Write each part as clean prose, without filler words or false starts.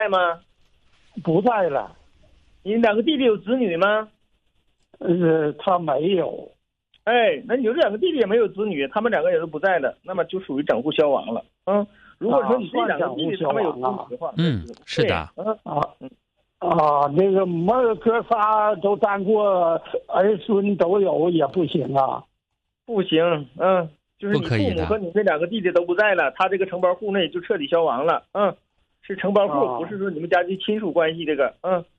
在吗？ 不在了。 你两个弟弟有子女吗？ 他没有。 哎，那你这两个弟弟也没有子女，他们两个也都不在的，那么就属于整户消亡了。如果说你这两个弟弟他们有子女的话， 是的。 那个们哥仨都当过儿孙都有也不行啊。 不行，就是你父母和你这两个弟弟都不在了，他这个承包户内就彻底消亡了。是承包户，不是说你们家的亲属关系这个。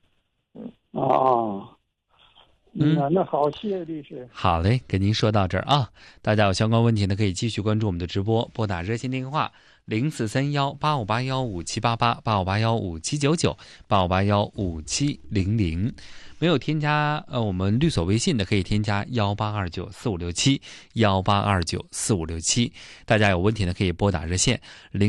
那好，谢谢律师。 好嘞，跟您说到这儿啊，大家有相关问题呢，可以继续关注我们的直播，拨打热线电话0431858157888581579985815700。没有添加我们律所微信的，可以添加1829456718294567。大家有问题呢，可以拨打热线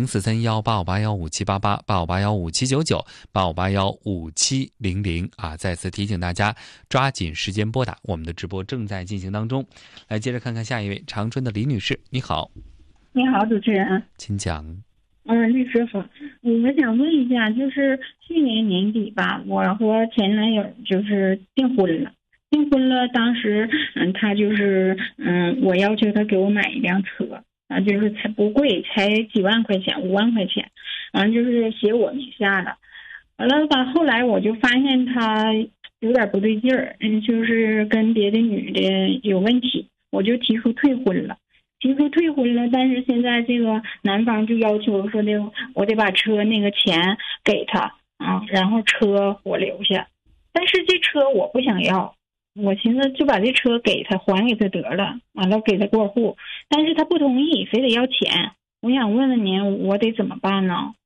0431858157888581579985815700啊。再次提醒大家，抓紧时间拨打，我们的直播正在进行当中。来，接着看看下一位，长春的李女士，你好。 你好，主持人， 请讲。 律师好，我想问一下，就是去年年底吧，我和前男友就是订婚了，当时他就是我要求他给我买一辆车，就是才不贵，才几万块钱，5万块钱，就是写我名下的。完了吧，后来我就发现他有点不对劲儿，就是跟别的女的有问题，我就提出退婚了，但是现在这个男方就要求说的，我得把车那个钱给他然后车我留下，但是这车我不想要，我寻思就把这车给他，还给他得了，完了给他过户，但是他不同意，非得要钱。我想问问您，我得怎么办呢？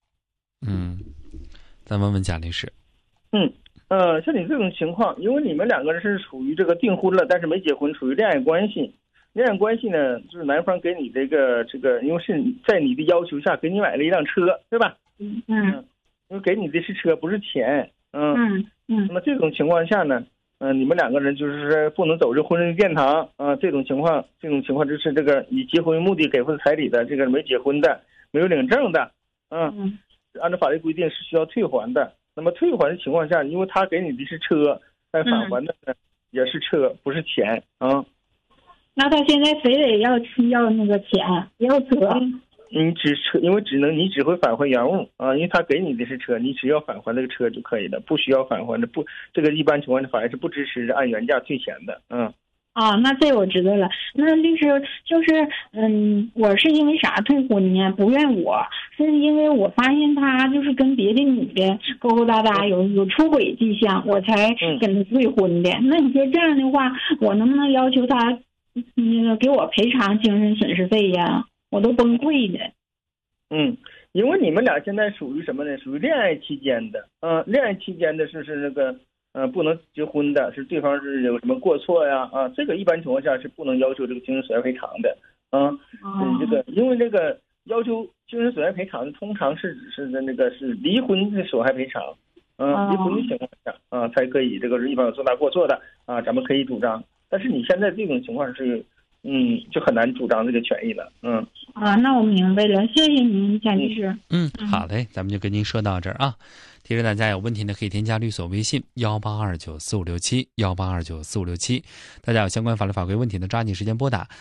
再问问贾律师。 像你这种情况，因为你们两个人是属于这个订婚了，但是没结婚，属于恋爱关系。恋爱关系呢，就是男方给你这个，因为是在你的要求下给你买了一辆车，对吧？因为给你的是车，不是钱。那么这种情况下呢，你们两个人就是不能走这婚姻殿堂这种情况就是这个以结婚为目的给付彩礼的，这个没结婚的，没有领证的，按照法律规定是需要退还的。那么退还的情况下，因为他给你的是车，但返还的呢也是车，不是钱那他现在非得要那个钱，要车。 因为你只会返还原物因为他给你的是车，你只要返还这个车就可以了，不需要返还的这个一般情况下法院是不支持按原价退钱的。 那这我知道了。那律师就是我是因为啥退婚呢？不怨我，是因为我发现他就是跟别的女的勾勾搭搭，有出轨迹象，我才跟他退婚的。那你说这样的话，我能不能要求他那个给我赔偿精神损失费呀？我都崩溃的。 因为你们俩现在属于什么呢？属于恋爱期间的。恋爱期间的是那个不能结婚的，是对方是有什么过错呀？这个一般情况下是不能要求这个精神损害赔偿的。因为这个要求精神损害赔偿的，通常是那个是离婚的损害赔偿。离婚的情况下才可以，这个一方有重大过错的咱们可以主张。但是你现在这种情况是就很难主张这个权益了。 那我明白了，谢谢您，贾律师。 好嘞，咱们就跟您说到这儿啊。提示大家有问题呢，可以添加律所微信1829456718294567。大家有相关法律法规问题呢，抓紧时间拨打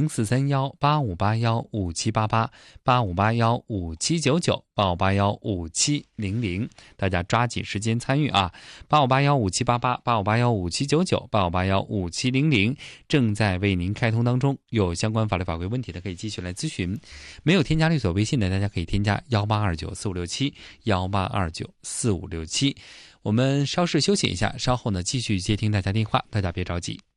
0431858157888581579985815700。大家抓紧时间参与858157888581579985815700正在为您开通当中。有相关法律法规问题的可以继续来咨询。没有添加律所微信的，大家可以添加1829456718294567。我们稍事休息一下，稍后呢继续接听大家电话，大家别着急。